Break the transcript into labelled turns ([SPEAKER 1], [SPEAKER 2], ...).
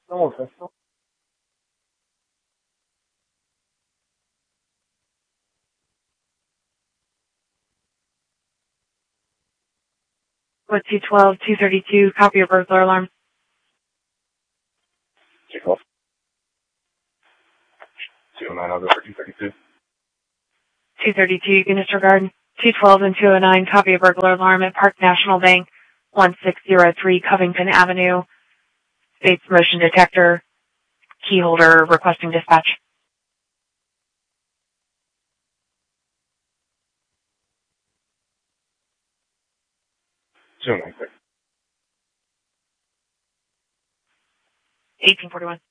[SPEAKER 1] Vamos, esto.
[SPEAKER 2] With 212, 232, copy of burglar alarm.
[SPEAKER 1] 212. 209, I'll go for 232.
[SPEAKER 2] 232, you can disregard. 212 and 209, copy of burglar alarm at Park National Bank, 1603 Covington Avenue. States motion detector, key holder requesting dispatch.
[SPEAKER 1] 209, clear.
[SPEAKER 2] 1841.